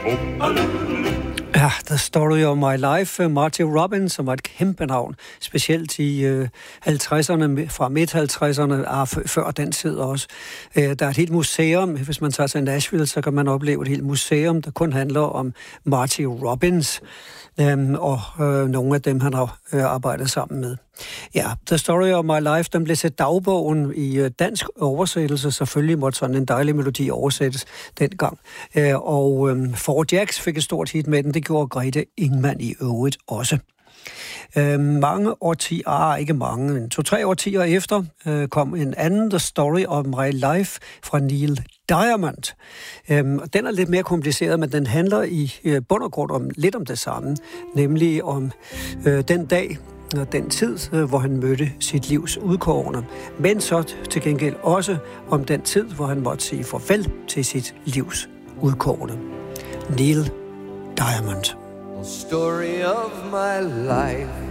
Ja, The Story of My Life, Marty Robbins, som var et kæmpe navn, specielt i 50'erne, fra midt-50'erne, før den tid også. Der er et helt museum, hvis man tager til Nashville, så kan man opleve et helt museum, der kun handler om Marty Robbins, og nogle af dem, han har arbejdet sammen med. Ja, The Story of My Life, den blev til dagbogen i dansk oversættelse. Selvfølgelig måtte sådan en dejlig melodi oversættes dengang. Og Four Jacks fik et stort hit med den. Det gjorde Grete Ingman i øvrigt også. Mange årtier, ikke mange, men 2-3 årtier efter, kom en anden The Story of My Life fra Neil Diamond. Den er lidt mere kompliceret, men den handler i bund og grund lidt om det samme, nemlig om den dag og den tid, hvor han mødte sit livs udkårne, men så til gengæld også om den tid, hvor han måtte sige farvel til sit livs udkårne. Neil Diamond. The story of my life